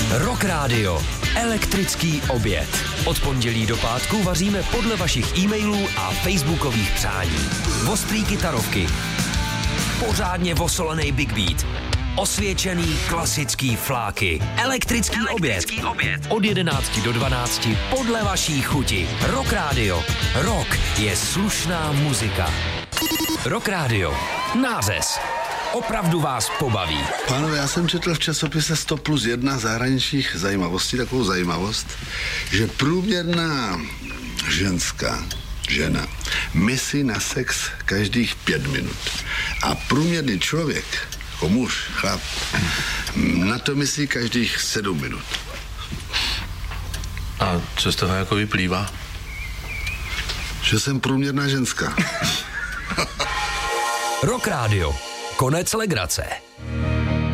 Rock Radio. Elektrický oběd. Od pondělí do pátku vaříme podle vašich e-mailů a facebookových přání. Ostrý kytarovky. Pořádně vosolený big beat. Osvědčený klasický fláky. Elektrický oběd. Od 11 do 12 podle vaší chuti. Rock Radio. Rock je slušná muzika. Rock Radio. Nářez. Opravdu vás pobaví. Pánové, já jsem četl v časopise 100+1 zahraničních zajímavostí, takovou zajímavost, že průměrná žena myslí na sex každých 5 minut. A průměrný člověk, jako muž, chlap, na to myslí každých 7 minut. A co z toho jako vyplývá? Že jsem průměrná ženská. Rock Radio. Konec legrace.